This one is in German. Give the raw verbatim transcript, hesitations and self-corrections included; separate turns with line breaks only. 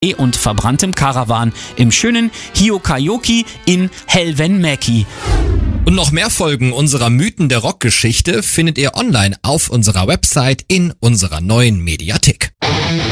und verbranntem Karawan im schönen Hiokaioki in Helvenmäki.
Und noch mehr Folgen unserer Mythen der Rockgeschichte findet ihr online auf unserer Website in unserer neuen Mediathek.